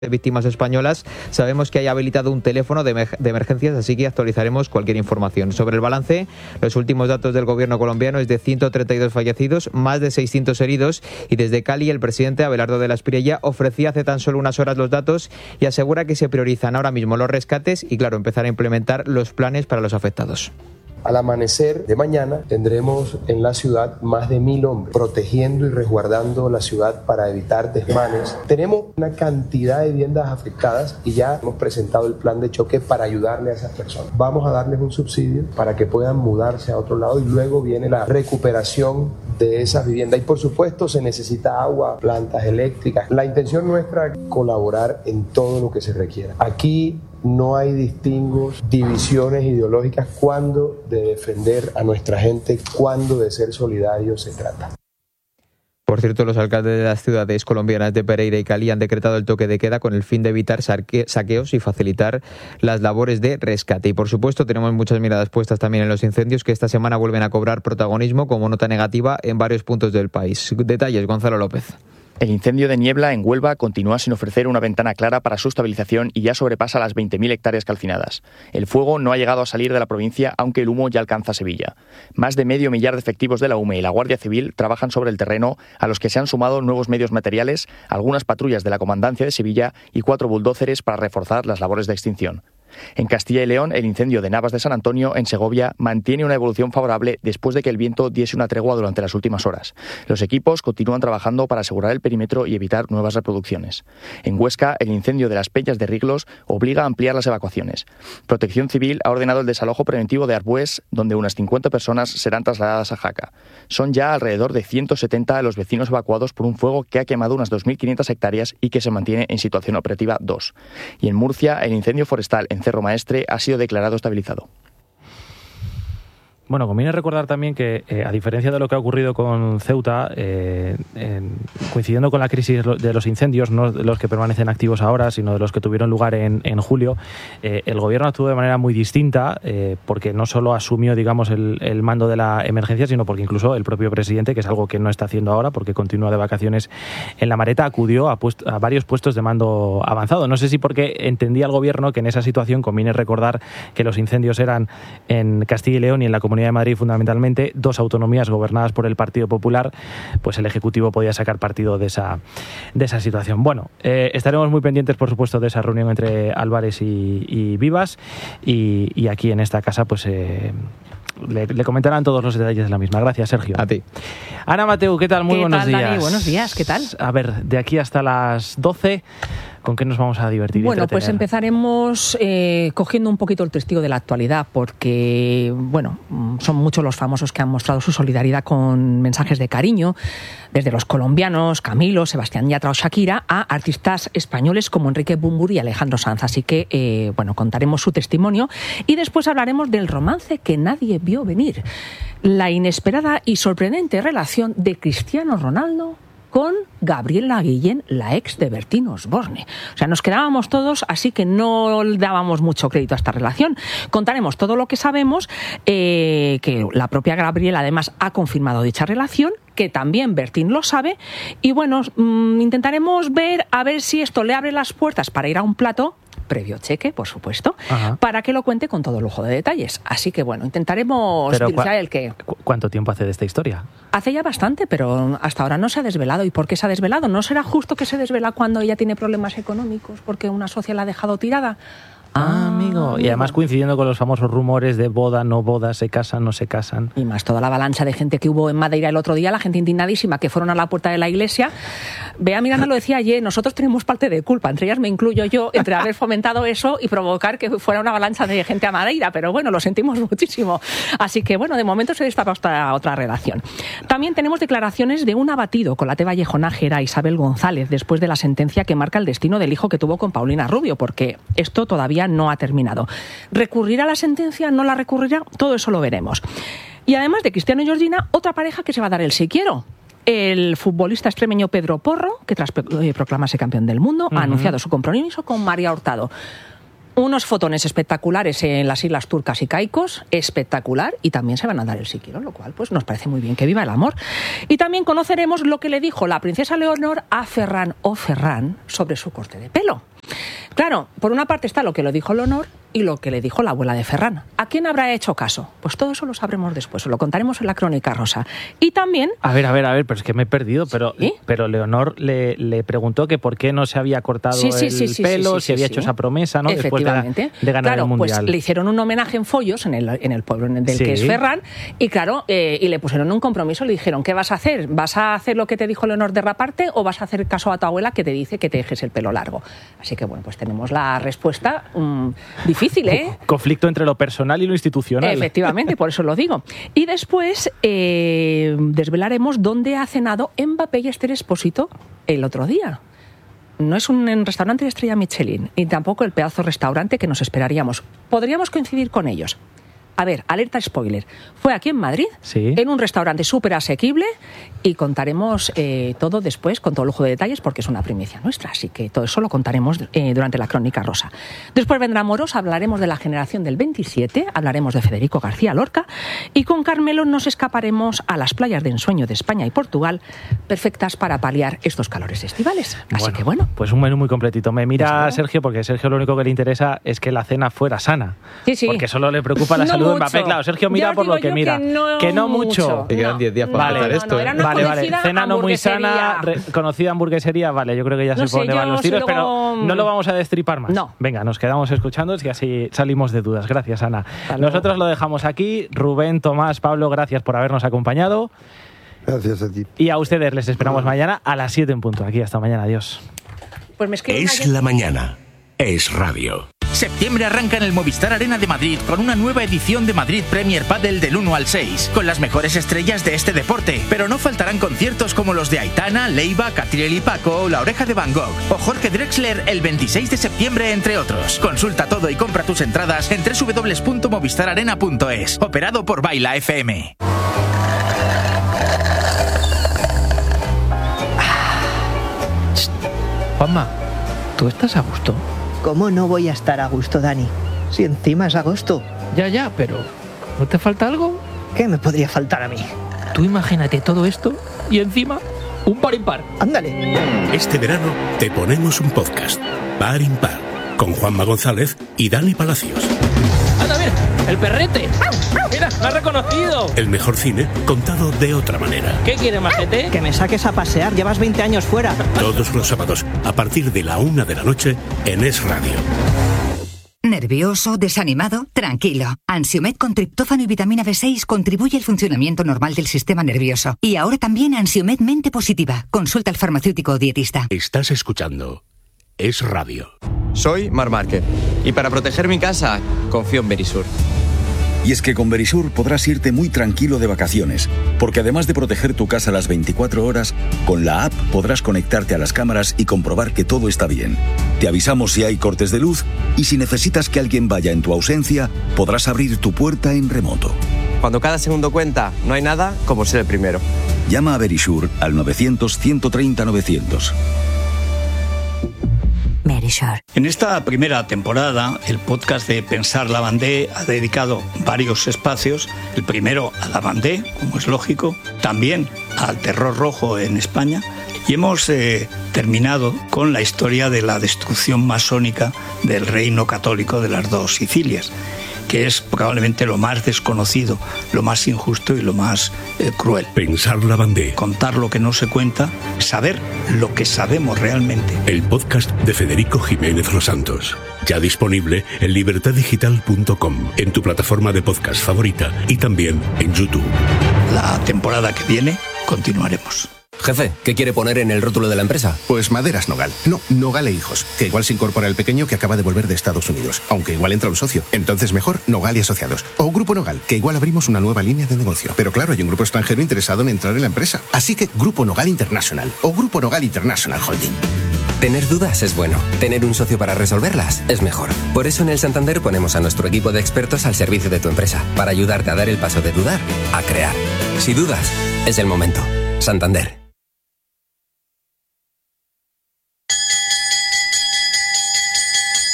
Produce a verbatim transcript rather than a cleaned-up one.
de víctimas españolas. Sabemos que hay habilitado un teléfono de, de emergencias, así que actualizaremos cualquier información. Sobre el balance, los últimos datos del gobierno colombiano es de ciento treinta y dos fallecidos, más de seiscientos heridos, y desde Cali el presidente Abelardo de la Espriella ofrecía hace tan solo unas horas los datos y asegura que se priorizan ahora mismo los rescates y, claro, empezar a implementar los planes para los afectados. Al amanecer de mañana tendremos en la ciudad más de mil hombres protegiendo y resguardando la ciudad para evitar desmanes. Tenemos una cantidad de viviendas afectadas y ya hemos presentado el plan de choque para ayudarle a esas personas. Vamos a darles un subsidio para que puedan mudarse a otro lado y luego viene la recuperación de esas viviendas. Y por supuesto se necesita agua, plantas eléctricas. La intención nuestra es colaborar en todo lo que se requiera. Aquí no hay distingos, divisiones ideológicas cuando de defender a nuestra gente, cuando de ser solidarios se trata. Por cierto, los alcaldes de las ciudades colombianas de Pereira y Cali han decretado el toque de queda con el fin de evitar saque- saqueos y facilitar las labores de rescate. Y por supuesto tenemos muchas miradas puestas también en los incendios que esta semana vuelven a cobrar protagonismo como nota negativa en varios puntos del país. Detalles, Gonzalo López. El incendio de Niebla en Huelva continúa sin ofrecer una ventana clara para su estabilización y ya sobrepasa las veinte mil hectáreas calcinadas. El fuego no ha llegado a salir de la provincia, aunque el humo ya alcanza Sevilla. Más de medio millar de efectivos de la U M E y la Guardia Civil trabajan sobre el terreno, a los que se han sumado nuevos medios materiales, algunas patrullas de la Comandancia de Sevilla y cuatro bulldóceres para reforzar las labores de extinción. En Castilla y León, el incendio de Navas de San Antonio, en Segovia, mantiene una evolución favorable después de que el viento diese una tregua durante las últimas horas. Los equipos continúan trabajando para asegurar el perímetro y evitar nuevas reproducciones. En Huesca, el incendio de las Peñas de Riglos obliga a ampliar las evacuaciones. Protección Civil ha ordenado el desalojo preventivo de Arbués, donde unas cincuenta personas serán trasladadas a Jaca. Son ya alrededor de ciento setenta los vecinos evacuados por un fuego que ha quemado unas dos mil quinientas hectáreas y que se mantiene en situación operativa dos. Y en Murcia, el incendio forestal en Cerro Maestre ha sido declarado estabilizado. Bueno, conviene recordar también que, eh, a diferencia de lo que ha ocurrido con Ceuta, eh, en, coincidiendo con la crisis de los incendios, no de los que permanecen activos ahora, sino de los que tuvieron lugar en, en julio, eh, el gobierno actuó de manera muy distinta, eh, porque no solo asumió, digamos, el, el mando de la emergencia, sino porque incluso el propio presidente, que es algo que no está haciendo ahora, porque continúa de vacaciones en La Mareta, acudió a, puest- a varios puestos de mando avanzado. No sé si porque entendía el gobierno que en esa situación conviene recordar que los incendios eran en Castilla y León y en la Comunidad de Madrid fundamentalmente, dos autonomías gobernadas por el Partido Popular, pues el Ejecutivo podía sacar partido de esa, de esa situación. Bueno, eh, estaremos muy pendientes, por supuesto, de esa reunión entre Álvarez y, y Vivas, y, y aquí en esta casa pues eh, le, le comentarán todos los detalles de la misma. Gracias, Sergio. A ti. Ana Mateu, ¿qué tal? Muy ¿Qué buenos tal, días. Dani? Buenos días, ¿qué tal? A ver, de aquí hasta las doce, ¿con qué nos vamos a divertir? Bueno, pues empezaremos eh, cogiendo un poquito el testigo de la actualidad, porque, bueno, son muchos los famosos que han mostrado su solidaridad con mensajes de cariño, desde los colombianos, Camilo, Sebastián Yatra o Shakira, a artistas españoles como Enrique Bunbury y Alejandro Sanz. Así que, eh, bueno, contaremos su testimonio y después hablaremos del romance que nadie vio venir. La inesperada y sorprendente relación de Cristiano Ronaldo con Gabriela Guillén, la ex de Bertín Osborne. O sea, nos quedábamos todos, así que no dábamos mucho crédito a esta relación. Contaremos todo lo que sabemos, eh, que la propia Gabriela además ha confirmado dicha relación, que también Bertín lo sabe, y bueno, mmm, intentaremos ver a ver si esto le abre las puertas para ir a un plato, previo cheque, por supuesto, Ajá. para que lo cuente con todo lujo de detalles. Así que bueno, intentaremos utilizar el que... ¿Cu- ¿Cuánto tiempo hace de esta historia? Hace ya bastante, pero hasta ahora no se ha desvelado. ¿Y por qué se ha desvelado? ¿No será justo que se desvela cuando ella tiene problemas económicos porque una socia la ha dejado tirada? Ah, amigo. Y además coincidiendo con los famosos rumores de boda, no boda, se casan, no se casan. Y más toda la avalancha de gente que hubo en Madeira el otro día, la gente indignadísima que fueron a la puerta de la iglesia. Bea Miranda lo decía ayer, nosotros tenemos parte de culpa, entre ellas me incluyo yo, entre haber fomentado eso y provocar que fuera una avalancha de gente a Madeira, pero bueno, lo sentimos muchísimo. Así que bueno, de momento se destapa otra, otra relación. También tenemos declaraciones de un abatido con la T Vallejonajera Isabel González después de la sentencia que marca el destino del hijo que tuvo con Paulina Rubio, porque esto todavía no ha terminado. ¿Recurrirá la sentencia? ¿No la recurrirá? Todo eso lo veremos. Y además de Cristiano y Georgina, otra pareja que se va a dar el sí quiero. El futbolista extremeño Pedro Porro, que tras proclamarse campeón del mundo, uh-huh. ha anunciado su compromiso con María Hurtado. Unos fotones espectaculares en las Islas Turcas y Caicos, espectacular, y también se van a dar el sí quiero, lo cual pues nos parece muy bien, que viva el amor. Y también conoceremos lo que le dijo la princesa Leonor a Ferran o Ferran sobre su corte de pelo. Claro, por una parte está lo que lo dijo Leonor y lo que le dijo la abuela de Ferran. ¿A quién habrá hecho caso? Pues todo eso lo sabremos después, lo contaremos en la Crónica Rosa. Y también... A ver, a ver, a ver, pero es que me he perdido, pero, ¿Sí? pero Leonor le, le preguntó que por qué no se había cortado sí, sí, el sí, sí, pelo, sí, sí, si había sí, hecho sí. esa promesa, ¿no? Después de, la, de ganar claro, el Mundial. Pues le hicieron un homenaje en Follos, en el, en el pueblo del Sí. que es Ferran, y claro, eh, y le pusieron un compromiso, le dijeron, ¿qué vas a hacer? ¿Vas a hacer lo que te dijo Leonor de raparte o vas a hacer caso a tu abuela que te dice que te dejes el pelo largo? Así que bueno, pues tenemos la respuesta um, difícil, ¿eh? Conflicto entre lo personal y lo institucional. Efectivamente, por eso lo digo. Y después eh, desvelaremos dónde ha cenado Mbappé y Esther Expósito el otro día. No es un restaurante de estrella Michelin y tampoco el pedazo restaurante que nos esperaríamos. Podríamos coincidir con ellos. A ver, alerta spoiler. Fue aquí en Madrid, sí. en un restaurante súper asequible, y contaremos eh, todo después, con todo lujo de detalles, porque es una primicia nuestra, así que todo eso lo contaremos eh, durante la Crónica Rosa. Después vendrá Moros, hablaremos de la generación del veintisiete, hablaremos de Federico García Lorca, y con Carmelo nos escaparemos a las playas de ensueño de España y Portugal, perfectas para paliar estos calores estivales. Así bueno, que bueno. Pues un menú muy completito. Me mira Pues Sergio, porque Sergio lo único que le interesa es que la cena fuera sana. Sí, sí. Porque solo le preocupa la No salud de mucho. Mbappé. Claro, Sergio mira Ya os por lo digo que yo mira. que no Que no mucho. mucho. Te quedan diez días para Vale, empezar no, esto. no, ¿eh? era una Vale, vale. conocida Cena no muy sana, hamburguesería. re- conocida hamburguesería. Vale, yo creo que ya No sé por sé, dónde van yo los si tiros, luego- pero no lo vamos a destripar más. No. Venga, nos quedamos escuchando y así salimos de dudas. Gracias, Ana. Hasta luego. Nosotros lo dejamos aquí. Rubén, Tomás, Pablo, gracias por habernos acompañado. Gracias a ti. Y a ustedes les esperamos mañana a las siete en punto. Aquí, hasta mañana. Adiós. Pues me escribo Es una- la mañana. Es radio. Septiembre arranca en el Movistar Arena de Madrid con una nueva edición de Madrid Premier Padel del uno al seis, con las mejores estrellas de este deporte, pero no faltarán conciertos como los de Aitana, Leiva, Catriel y Paco, La Oreja de Van Gogh o Jorge Drexler el veintiséis de septiembre, entre otros. Consulta todo y compra tus entradas en doble u doble u doble u punto movistar arena punto es, operado por Baila F M. Juanma, ¿tú estás a gusto? ¿Cómo no voy a estar a gusto, Dani? Si encima es agosto. Ya, ya, pero ¿no te falta algo? ¿Qué me podría faltar a mí? Tú imagínate todo esto y encima un par impar. Ándale. Este verano te ponemos un podcast. Par Impar. Con Juanma González y Dani Palacios. ¡Anda, mira! ¡El perrete! ¡Mira, me ha reconocido! El mejor cine contado de otra manera. ¿Qué quiere, majete? Que me saques a pasear, llevas veinte años fuera. Todos los sábados, a partir de la una de la noche, en Es Radio. ¿Nervioso? ¿Desanimado? Tranquilo. Ansiomed con triptófano y vitamina B seis contribuye al funcionamiento normal del sistema nervioso. Y ahora también Ansiomed Mente Positiva. Consulta al farmacéutico o dietista. Estás escuchando Es Radio. Soy Mar Márquez y para proteger mi casa confío en Verisur. Y es que con Verisur podrás irte muy tranquilo de vacaciones, porque además de proteger tu casa las veinticuatro horas, con la app podrás conectarte a las cámaras y comprobar que todo está bien. Te avisamos si hay cortes de luz y si necesitas que alguien vaya en tu ausencia, podrás abrir tu puerta en remoto. Cuando cada segundo cuenta, no hay nada como ser el primero. Llama a Verisur al novecientos, ciento treinta, novecientos. Verisur. En esta primera temporada, el podcast de Pensar la Bandé ha dedicado varios espacios. El primero a la Bandé, como es lógico, también al terror rojo en España. Y hemos eh, terminado con la historia de la destrucción masónica del reino católico de las dos Sicilias, que es probablemente lo más desconocido, lo más injusto y lo más eh, cruel. Pensar la Bandé. Contar lo que no se cuenta, saber lo que sabemos realmente. El podcast de Federico Jiménez Los Santos. Ya disponible en libertad digital punto com, en tu plataforma de podcast favorita y también en YouTube. La temporada que viene continuaremos. Jefe, ¿qué quiere poner en el rótulo de la empresa? Pues Maderas Nogal. No, Nogal e Hijos. Que igual se incorpora el pequeño que acaba de volver de Estados Unidos. Aunque igual entra un socio. Entonces mejor Nogal y Asociados. O Grupo Nogal, que igual abrimos una nueva línea de negocio. Pero claro, hay un grupo extranjero interesado en entrar en la empresa. Así que Grupo Nogal International. O Grupo Nogal International Holding. Tener dudas es bueno. Tener un socio para resolverlas es mejor. Por eso en el Santander ponemos a nuestro equipo de expertos al servicio de tu empresa. Para ayudarte a dar el paso de dudar a crear. Si dudas, es el momento. Santander.